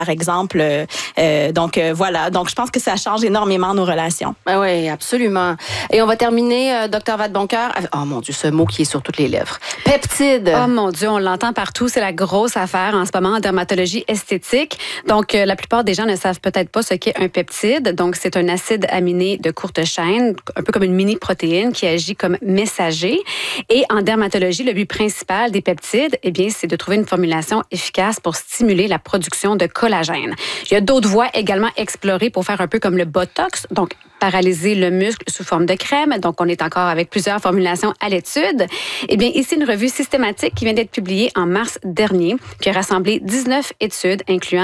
par exemple. Voilà. Donc, je pense que ça change énormément nos relations. Ben oui, absolument. Et on va terminer, Dr. Vadeboncoeur. Oh mon Dieu, ce mot qui est sur toutes les lèvres. Peptides. Oh mon Dieu, on l'entend partout. C'est la grosse affaire en ce moment en dermatologie esthétique. Donc, la plupart des gens ne savent peut-être pas ce qu'est un peptide. Donc, c'est un acide aminé de courte chaîne, un peu comme une mini-protéine qui agit comme messager. Et en dermatologie, le but principal des peptides, eh bien, c'est de trouver une formulation efficace pour stimuler la production de collagène. Il y a d'autres voies également explorées pour faire un peu comme le Botox, donc paralyser le muscle sous forme de crème. Donc, on est encore avec plusieurs formulations à l'étude. Eh bien, ici, une revue systématique qui vient d'être publiée en mars dernier, qui a rassemblé 19 études incluant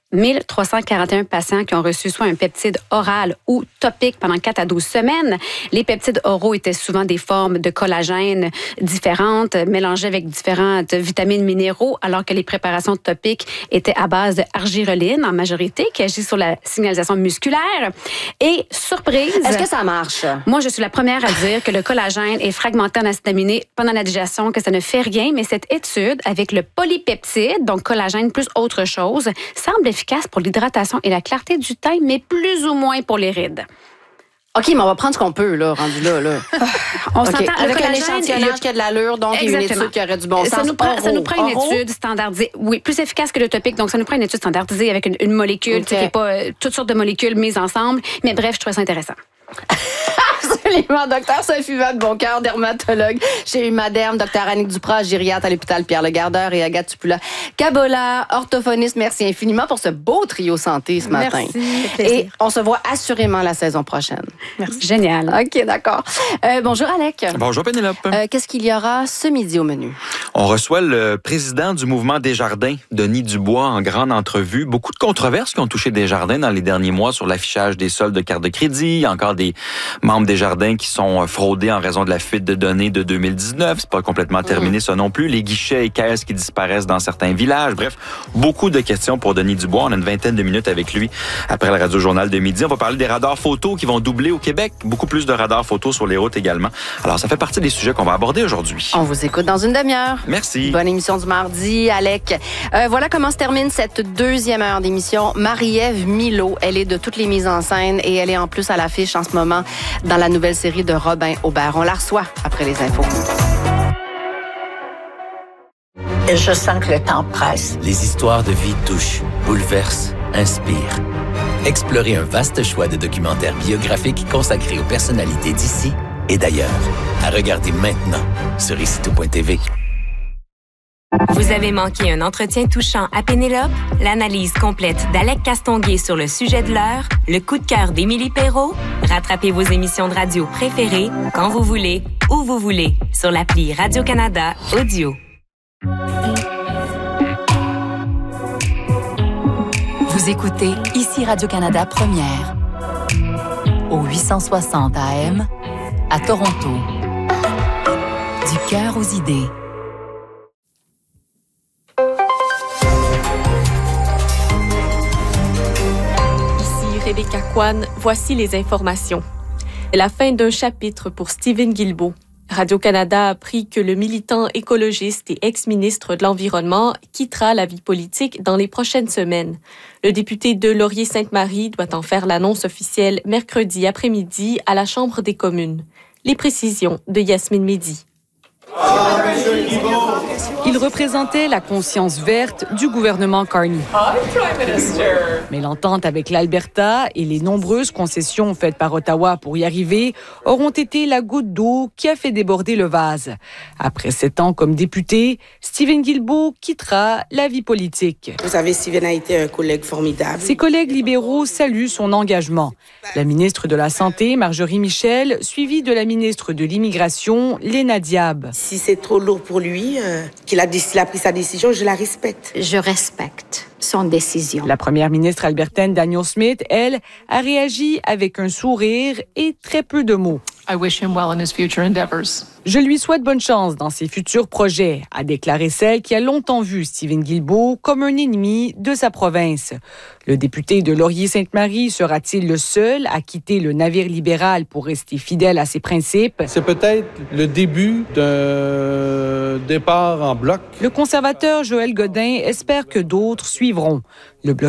1341 patients qui ont reçu soit un peptide oral ou topique pendant 4 à 12 semaines. Les peptides oraux étaient souvent des formes de collagène différentes, mélangées avec différentes vitamines minéraux, alors que les préparations topiques étaient à base de argireline en majorité, qui agit sur la signalisation musculaire. Et surprise... Est-ce que ça marche? Moi, je suis la première à dire que le collagène est fragmenté en acide aminé pendant la digestion, que ça ne fait rien, mais cette étude avec le polypeptide, donc collagène plus autre chose, semble efficace pour l'hydratation et la clarté du teint, mais plus ou moins pour les rides. OK, mais on va prendre ce qu'on peut, là, rendu là. On s'entend avec un échantillonnage qui a de l'allure, donc il y a une étude qui aurait du bon sens. Ça nous prend une étude standardisée. Oui, plus efficace que le topique. Donc, ça nous prend une étude standardisée avec une molécule, qui n'est pas toutes sortes de molécules mises ensemble. Mais bref, je trouve ça intéressant. Absolument. Docteur Sophie Vadeboncoeur, dermatologue chez Humaderm, Docteur Annick Duprat, gériatre à l'hôpital Pierre-Le-Gardeur et Agathe Tupula-Kabola, orthophoniste. Merci infiniment pour ce beau trio santé ce matin. Merci. Et on se voit assurément la saison prochaine. Merci. Génial. OK, d'accord. Bonjour, Alec. Bonjour, Pénélope. Qu'est-ce qu'il y aura ce midi au menu? On reçoit le président du mouvement Desjardins, Denis Dubois, en grande entrevue. Beaucoup de controverses qui ont touché Desjardins dans les derniers mois sur l'affichage des soldes de cartes de crédit. Il y a encore des membres Desjardins qui sont fraudés en raison de la fuite de données de 2019. C'est pas complètement terminé, ça non plus. Les guichets et caisses qui disparaissent dans certains villages. Bref, beaucoup de questions pour Denis Dubois. On a une vingtaine de minutes avec lui après le Radio-Journal de midi. On va parler des radars photos qui vont doubler au Québec. Beaucoup plus de radars photos sur les routes également. Alors, ça fait partie des sujets qu'on va aborder aujourd'hui. On vous écoute dans une demi-heure. Merci. Bonne émission du mardi, Alec. Voilà comment se termine cette deuxième heure d'émission. Marie-Ève Milot, elle est de toutes les mises en scène et elle est en plus à l'affiche en ce moment dans la nouvelle série de Robin Aubert. On la reçoit après les infos. Je sens que le temps presse. Les histoires de vie touchent, bouleversent, inspirent. Explorez un vaste choix de documentaires biographiques consacrés aux personnalités d'ici et d'ailleurs. À regarder maintenant sur icitou.tv. Vous avez manqué un entretien touchant à Pénélope? L'analyse complète d'Alec Castonguay sur le sujet de l'heure? Le coup de cœur d'Émilie Perrault? Rattrapez vos émissions de radio préférées quand vous voulez, où vous voulez, sur l'appli Radio-Canada Audio. Vous écoutez ici Radio-Canada Première au 860 AM à Toronto. Du cœur aux idées. Rebecca Kwan, voici les informations. C'est la fin d'un chapitre pour Stephen Guilbeault. Radio-Canada a appris que le militant écologiste et ex-ministre de l'Environnement quittera la vie politique dans les prochaines semaines. Le député de Laurier-Sainte-Marie doit en faire l'annonce officielle mercredi après-midi à la Chambre des communes. Les précisions de Yasmine Mehdi. Il représentait la conscience verte du gouvernement Carney. Mais l'entente avec l'Alberta et les nombreuses concessions faites par Ottawa pour y arriver auront été la goutte d'eau qui a fait déborder le vase. Après 7 ans comme député, Stephen Guilbeault quittera la vie politique. Vous savez, Stephen a été un collègue formidable. Ses collègues libéraux saluent son engagement. La ministre de la Santé, Marjorie Michel, suivie de la ministre de l'Immigration, Léna Diab. Si c'est trop lourd pour lui, qu'il a pris sa décision, je la respecte. Je respecte son décision. La première ministre albertaine, Danielle Smith, elle, a réagi avec un sourire et très peu de mots. I wish him well in his future endeavors. Je lui souhaite bonne chance dans ses futurs projets, a déclaré celle qui a longtemps vu Stephen Guilbeault comme un ennemi de sa province. Le député de Laurier-Sainte-Marie sera-t-il le seul à quitter le navire libéral pour rester fidèle à ses principes? C'est peut-être le début d'un départ en bloc. Le conservateur Joël Godin espère que d'autres suivront. Le bloc